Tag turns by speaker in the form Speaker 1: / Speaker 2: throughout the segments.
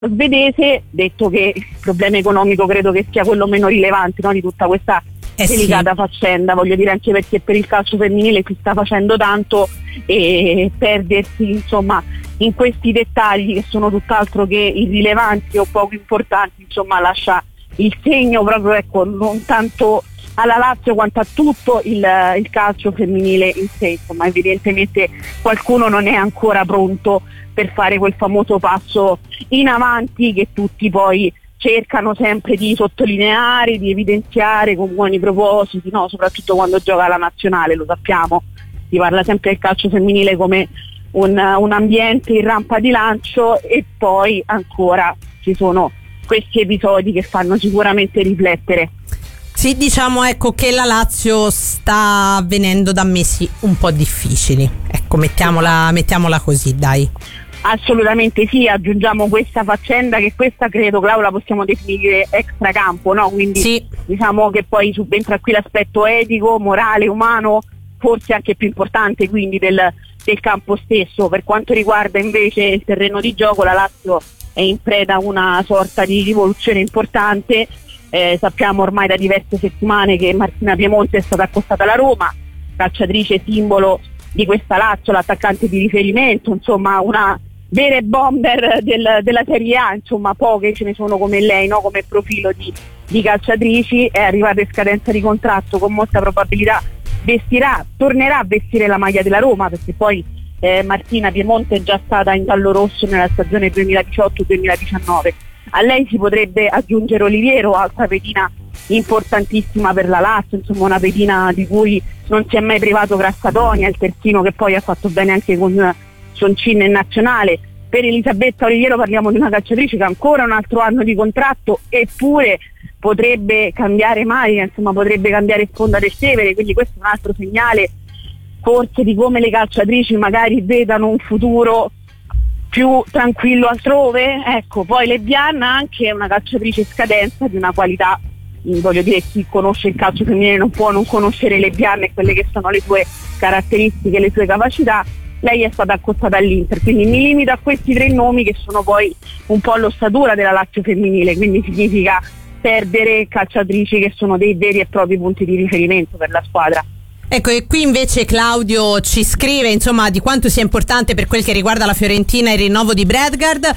Speaker 1: svedese, detto che il problema economico credo che sia quello meno rilevante, no, di tutta questa delicata faccenda, voglio dire, anche perché per il calcio femminile si sta facendo tanto e perdersi insomma in questi dettagli che sono tutt'altro che irrilevanti o poco importanti, insomma lascia il segno proprio, ecco, non tanto alla Lazio quanto a tutto il calcio femminile in sé. Insomma, evidentemente qualcuno non è ancora pronto per fare quel famoso passo in avanti che tutti poi cercano sempre di sottolineare, di evidenziare con buoni propositi, no? Soprattutto quando gioca la nazionale, lo sappiamo, si parla sempre del calcio femminile come un ambiente in rampa di lancio, e poi ancora ci sono questi episodi che fanno sicuramente riflettere.
Speaker 2: Sì, diciamo, ecco, che la Lazio sta venendo da mesi un po' difficili, ecco, mettiamola così, dai.
Speaker 1: Assolutamente sì, aggiungiamo questa faccenda che questa credo, Claudia, possiamo definire extracampo, no? Quindi sì, diciamo che poi subentra qui l'aspetto etico, morale, umano, forse anche più importante quindi del campo stesso. Per quanto riguarda invece il terreno di gioco, la Lazio è in preda a una sorta di rivoluzione importante. Sappiamo ormai da diverse settimane che Martina Piemonte è stata accostata alla Roma, calciatrice simbolo di questa Lazio, l'attaccante di riferimento, insomma una vera bomber della Serie A, insomma poche ce ne sono come lei, no? Come profilo di calciatrici. È arrivata in scadenza di contratto, con molta probabilità tornerà a vestire la maglia della Roma, perché poi Martina Piemonte è già stata in giallorosso nella stagione 2018-2019. A lei si potrebbe aggiungere Oliviero, altra pedina importantissima per la Lazio, insomma una pedina di cui non si è mai privato Grassadonia, il terzino che poi ha fatto bene anche con Soncin in nazionale. Per Elisabetta Oliviero parliamo di una calciatrice che ha ancora un altro anno di contratto, eppure potrebbe cambiare maglia, insomma potrebbe cambiare sponda del Tevere, quindi questo è un altro segnale forse di come le calciatrici magari vedano un futuro più tranquillo altrove. Ecco, poi Lebbian anche è una calciatrice in scadenza di una qualità, voglio dire, chi conosce il calcio femminile non può non conoscere Lebbian e quelle che sono le sue caratteristiche, le sue capacità. Lei è stata accostata all'Inter, quindi mi limito a questi tre nomi che sono poi un po' l'ossatura della Lazio femminile, quindi significa perdere calciatrici che sono dei veri e propri punti di riferimento per la squadra.
Speaker 2: Ecco, e qui invece Claudio ci scrive insomma di quanto sia importante per quel che riguarda la Fiorentina il rinnovo di Bredgard,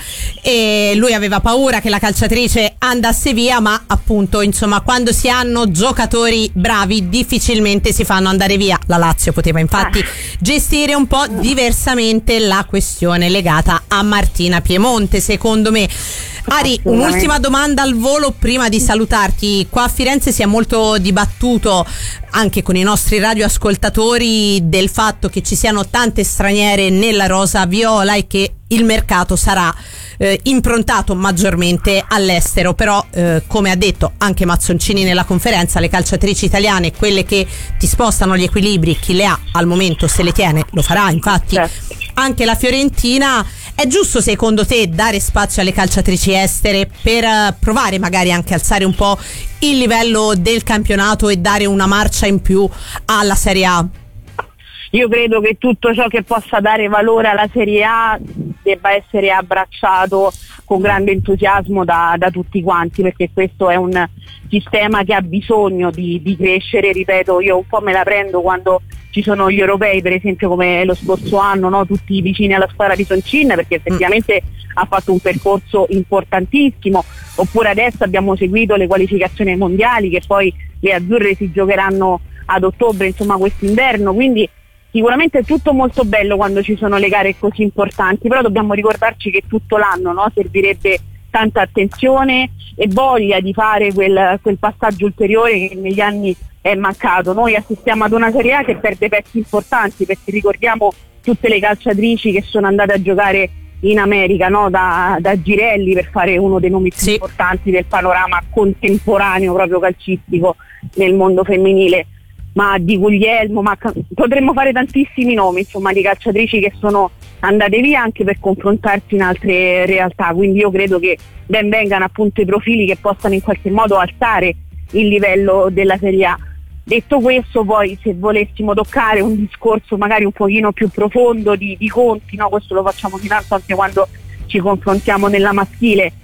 Speaker 2: e lui aveva paura che la calciatrice andasse via, ma appunto insomma quando si hanno giocatori bravi difficilmente si fanno andare via. La Lazio poteva infatti gestire un po' diversamente la questione legata a Martina Piemonte, secondo me. Ari, un'ultima domanda al volo prima di salutarti. Qua a Firenze si è molto dibattuto anche con i nostri radioascoltatori del fatto che ci siano tante straniere nella rosa viola e che il mercato sarà improntato maggiormente all'estero, però come ha detto anche Mazzoncini nella conferenza, le calciatrici italiane, quelle che ti spostano gli equilibri, chi le ha al momento se le tiene lo farà, infatti anche la Fiorentina. È giusto secondo te dare spazio alle calciatrici estere per provare magari anche a alzare un po' il livello del campionato e dare una marcia in più alla Serie A?
Speaker 1: Io credo che tutto ciò che possa dare valore alla Serie A debba essere abbracciato con grande entusiasmo da tutti quanti, perché questo è un sistema che ha bisogno di crescere. Ripeto, io un po' me la prendo quando ci sono gli europei, per esempio come lo scorso anno, no? Tutti vicini alla squadra di Soncin, perché effettivamente ha fatto un percorso importantissimo. Oppure adesso abbiamo seguito le qualificazioni mondiali che poi le azzurre si giocheranno ad ottobre, insomma quest'inverno, quindi sicuramente è tutto molto bello quando ci sono le gare così importanti, però dobbiamo ricordarci che tutto l'anno, no? Servirebbe tanta attenzione e voglia di fare quel passaggio ulteriore che negli anni è mancato. Noi assistiamo ad una Serie A che perde pezzi importanti, perché ricordiamo tutte le calciatrici che sono andate a giocare in America, no? Da Girelli, per fare uno dei nomi più importanti del panorama contemporaneo proprio calcistico nel mondo femminile, ma di Guglielmo, ma potremmo fare tantissimi nomi, insomma, di calciatrici che sono andate via anche per confrontarsi in altre realtà. Quindi io credo che ben vengano appunto i profili che possano in qualche modo alzare il livello della Serie A. Detto questo, poi se volessimo toccare un discorso magari un pochino più profondo di conti, no? Questo lo facciamo ogni tanto anche quando ci confrontiamo nella maschile